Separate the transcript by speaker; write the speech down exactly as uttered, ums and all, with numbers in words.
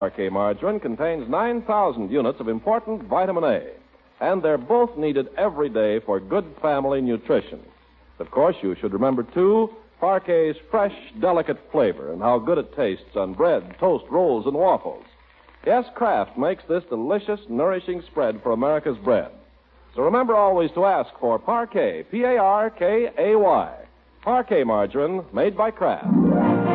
Speaker 1: Parquet margarine contains nine thousand units of important vitamin A, and they're both needed every day for good family nutrition. Of course, you should remember, too, Parquet's fresh, delicate flavor and how good it tastes on bread, toast, rolls, and waffles. Yes, Kraft makes this delicious, nourishing spread for America's bread. So remember always to ask for Parquet, P A R K A Y. Parquet margarine made by Kraft.